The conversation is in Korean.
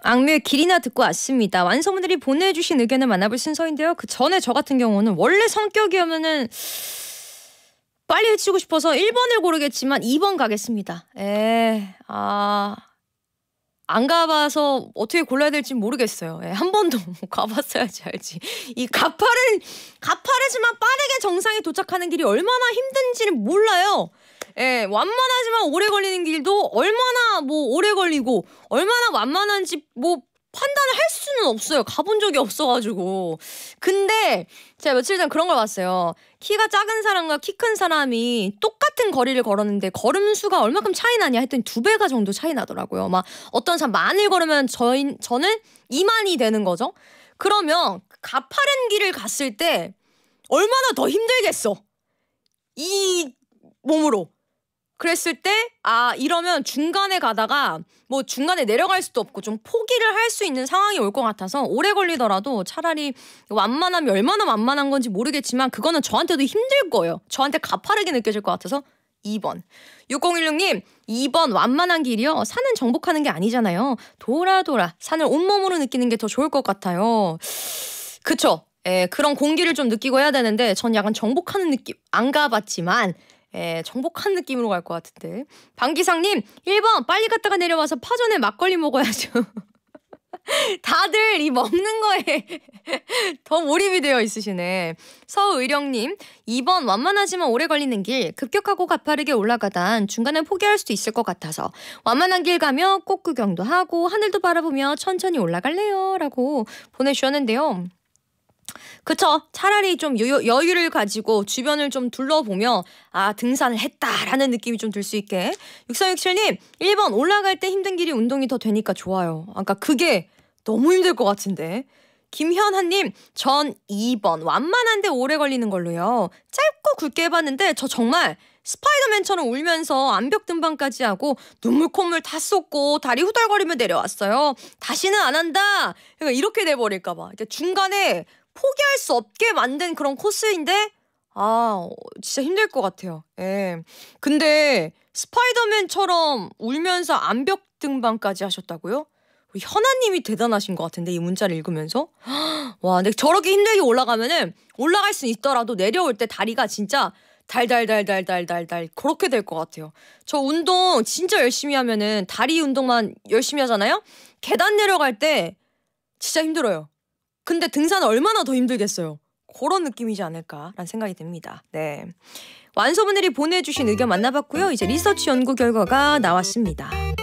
악뮤의 길이나 듣고 왔습니다. 완성분들이 보내주신 의견을 만나볼 순서인데요. 그 전에 저 같은 경우는 원래 성격이면은 빨리 해치고 싶어서 1번을 고르겠지만 2번 가겠습니다. 안 가봐서 어떻게 골라야 될지 모르겠어요. 한 번도 가봤어야지 알지. 이 가파르지만 빠르게 정상에 도착하는 길이 얼마나 힘든지는 몰라요. 완만하지만 오래 걸리는 길도 얼마나 오래 걸리고 얼마나 완만한지 판단을 할 수는 없어요. 가본 적이 없어가지고. 근데 제가 며칠 전 그런 걸 봤어요. 키가 작은 사람과 키 큰 사람이 똑같은 거리를 걸었는데 걸음수가 얼마큼 차이 나냐 했더니 2배가 정도 차이 나더라고요. 막 어떤 사람 만을 걸으면 저는 2만이 되는 거죠. 그러면 가파른 길을 갔을 때 얼마나 더 힘들겠어. 이 몸으로. 그랬을 때 이러면 중간에 가다가 중간에 내려갈 수도 없고 좀 포기를 할 수 있는 상황이 올 것 같아서 오래 걸리더라도 차라리 완만함이 얼마나 완만한 건지 모르겠지만 그거는 저한테도 힘들 거예요. 저한테 가파르게 느껴질 것 같아서 2번. 6016님 2번 완만한 길이요. 산은 정복하는 게 아니잖아요. 돌아 산을 온몸으로 느끼는 게 더 좋을 것 같아요. 그쵸? 그런 공기를 좀 느끼고 해야 되는데 전 약간 정복하는 느낌 안 가봤지만 정복한 느낌으로 갈 것 같은데. 방기상님 1번 빨리 갔다가 내려와서 파전에 막걸리 먹어야죠. 다들 이 먹는 거에 더 몰입이 되어 있으시네. 서의령님 2번 완만하지만 오래 걸리는 길 급격하고 가파르게 올라가단 중간에 포기할 수도 있을 것 같아서 완만한 길 가며 꽃 구경도 하고 하늘도 바라보며 천천히 올라갈래요 라고 보내주셨는데요. 그쵸. 차라리 좀 여유를 가지고 주변을 좀 둘러보며 등산을 했다라는 느낌이 좀 들 수 있게. 6367님 1번 올라갈 때 힘든 길이 운동이 더 되니까 좋아요. 그러니까 그게 너무 힘들 것 같은데. 김현아님 전 2번 완만한데 오래 걸리는 걸로요. 짧고 굵게 해봤는데 저 정말 스파이더맨처럼 울면서 암벽 등반까지 하고 눈물 콧물 다 쏟고 다리 후덜거리며 내려왔어요. 다시는 안 한다. 그러니까 이렇게 돼버릴까 봐. 그러니까 중간에 포기할 수 없게 만든 그런 코스인데 진짜 힘들 것 같아요. 근데 스파이더맨처럼 울면서 암벽 등반까지 하셨다고요? 현아님이 대단하신 것 같은데 이 문자를 읽으면서 와 근데 저렇게 힘들게 올라가면은 올라갈 수 있더라도 내려올 때 다리가 진짜 달달달달달달달 그렇게 될 것 같아요. 저 운동 진짜 열심히 하면은 다리 운동만 열심히 하잖아요. 계단 내려갈 때 진짜 힘들어요. 근데 등산은 얼마나 더 힘들겠어요. 그런 느낌이지 않을까라는 생각이 듭니다. 네, 완소분들이 보내주신 의견 만나봤고요. 이제 리서치 연구 결과가 나왔습니다.